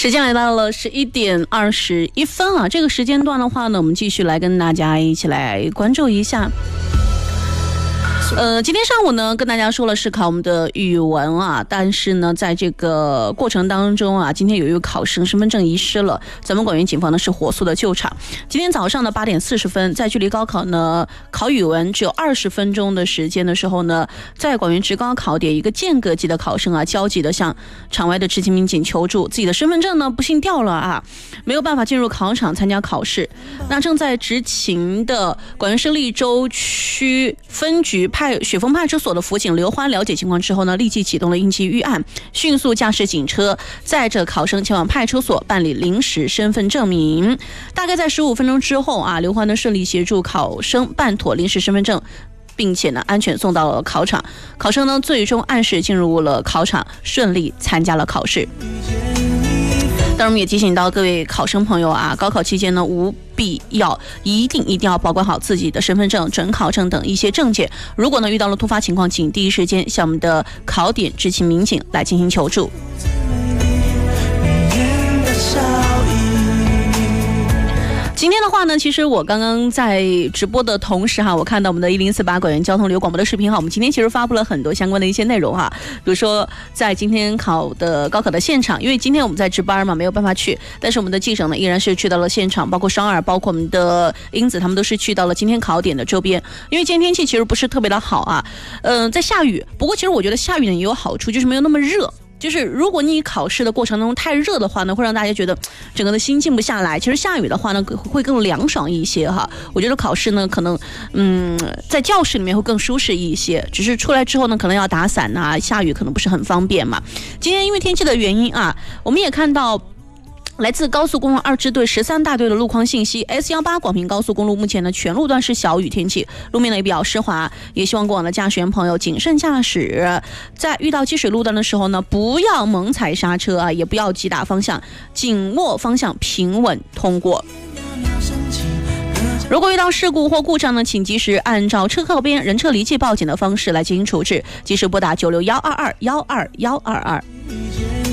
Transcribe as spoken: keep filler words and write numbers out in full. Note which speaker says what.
Speaker 1: 时间来到了十一点二十一分啊，这个时间段的话呢，我们继续来跟大家一起来关注一下。呃，今天上午呢，跟大家说了是考我们的语文啊，但是呢，在这个过程当中啊，今天有一位考生身份证遗失了，咱们广元警方呢是火速的救场。今天早上呢八点四十分，在距离高考呢考语文只有二十分钟的时间的时候呢，在广元职高考点一个间隔级的考生啊，焦急的向场外的执勤民警求助，自己的身份证呢不幸掉了啊，没有办法进入考场参加考试。那正在执勤的广元市利州区分局派雪峰派出所的辅警刘欢了解情况之后呢，立即启动了应急预案，迅速驾驶警车载着考生前往派出所办理临时身份证明。大概在十五分钟之后啊，刘欢呢顺利协助考生办妥临时身份证，并且呢安全送到了考场。考生呢最终按时进入了考场，顺利参加了考试。当然我们也提醒到各位考生朋友啊，高考期间呢无必要一定一定要保管好自己的身份证、准考证等一些证件，如果呢遇到了突发情况，请第一时间向我们的考点执勤民警来进行求助。今天的话呢，其实我刚刚在直播的同时哈，我看到我们的一零四八广元交通旅游广播的视频哈，我们今天其实发布了很多相关的一些内容哈，比如说在今天考的高考的现场，因为今天我们在值班嘛，没有办法去，但是我们的记者呢依然是去到了现场，包括双二，包括我们的英子，他们都是去到了今天考点的周边。因为今天天气其实不是特别的好啊，嗯、呃，在下雨，不过其实我觉得下雨呢也有好处，就是没有那么热。就是如果你考试的过程当中太热的话呢，会让大家觉得整个的心静不下来。其实下雨的话呢，会更凉爽一些哈。我觉得考试呢，可能嗯，在教室里面会更舒适一些。只是出来之后呢，可能要打伞呐、啊，下雨可能不是很方便嘛。今天因为天气的原因啊，我们也看到来自高速公路二支队十三大队的路况信息 ，S 一八 广平高速公路目前呢全路段是小雨天气，路面呢也比较湿滑，也希望过往的驾驶员朋友谨慎驾驶，在遇到积水路段的时候呢，不要猛踩刹车啊，也不要急打方向，紧握方向，平稳通过。如果遇到事故或故障呢，请及时按照车靠边、人车离器报警的方式来进行处置，及时拨打九六幺二二幺二幺二二。